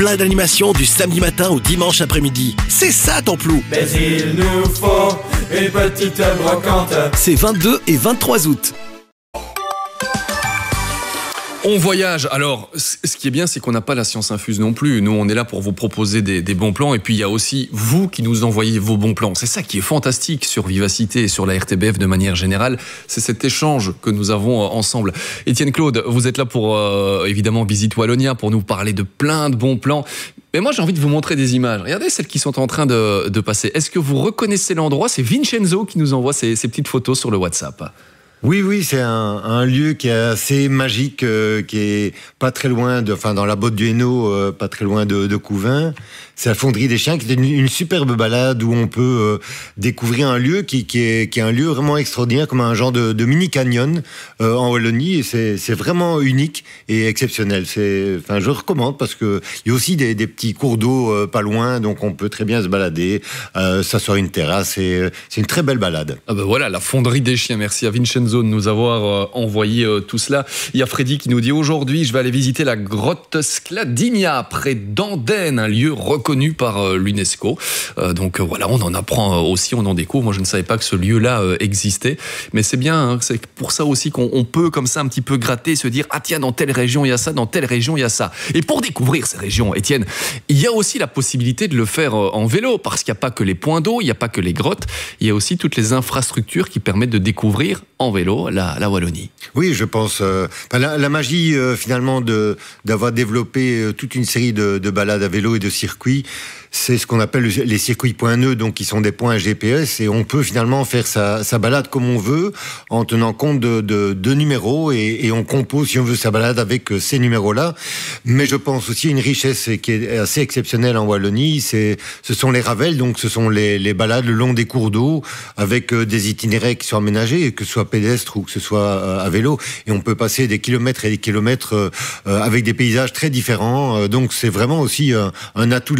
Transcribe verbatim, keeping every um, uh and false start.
Plein d'animations du samedi matin au dimanche après-midi. C'est ça Templou. Mais il nous faut une petite brocante. C'est vingt-deux et vingt-trois août. On voyage. Alors, ce qui est bien, c'est qu'on n'a pas la science infuse non plus. Nous, on est là pour vous proposer des, des bons plans. Et puis, il y a aussi vous qui nous envoyez vos bons plans. C'est ça qui est fantastique sur Vivacité et sur la R T B F de manière générale. C'est cet échange que nous avons ensemble. Étienne Claude, vous êtes là pour, euh, évidemment, Visite Wallonia, pour nous parler de plein de bons plans. Mais moi, j'ai envie de vous montrer des images. Regardez celles qui sont en train de, de passer. Est-ce que vous reconnaissez l'endroit? C'est Vincenzo qui nous envoie ces, ces petites photos sur le WhatsApp. Oui, oui, c'est un, un lieu qui est assez magique, euh, qui est pas très loin de, enfin, dans la Botte du Hainaut, euh, pas très loin de, de Couvain. C'est la Fonderie des Chiens, qui est une, une superbe balade où on peut euh, découvrir un lieu qui, qui, est, qui est un lieu vraiment extraordinaire, comme un genre de, de mini canyon euh, en Wallonie. Et c'est, c'est vraiment unique et exceptionnel. C'est, enfin, je recommande parce que il y a aussi des, des petits cours d'eau euh, pas loin, donc on peut très bien se balader, euh, s'asseoir une terrasse. Et c'est une très belle balade. Ah ben voilà, la Fonderie des Chiens. Merci à Vincenzo de nous avoir euh, envoyé euh, tout cela. Il y a Freddy qui nous dit: aujourd'hui, je vais aller visiter la grotte Scladigna près d'Andenne, un lieu reconnu par euh, l'UNESCO. Euh, donc euh, voilà, on en apprend euh, aussi, on en découvre. Moi, je ne savais pas que ce lieu-là euh, existait, mais c'est bien. Hein, c'est pour ça aussi qu'on on peut comme ça un petit peu gratter, se dire: ah tiens, dans telle région il y a ça, dans telle région il y a ça. Et pour découvrir ces régions, Étienne, il y a aussi la possibilité de le faire euh, en vélo, parce qu'il n'y a pas que les points d'eau, il n'y a pas que les grottes, il y a aussi toutes les infrastructures qui permettent de découvrir en vélo La, la Wallonie. Oui, je pense. Euh, la, la magie euh, finalement de d'avoir développé euh, toute une série de, de balades à vélo et de circuits, c'est ce qu'on appelle les circuits point nœuds, donc qui sont des points G P S, et on peut finalement faire sa, sa balade comme on veut en tenant compte de, de, de numéros, et, et on compose si on veut sa balade avec ces numéros-là. Mais je pense aussi à une richesse qui est assez exceptionnelle en Wallonie, c'est ce sont les ravels, donc ce sont les, les balades le long des cours d'eau avec des itinéraires qui sont aménagés, que ce soit pédestre ou que ce soit à vélo, et on peut passer des kilomètres et des kilomètres avec des paysages très différents. Donc c'est vraiment aussi un atout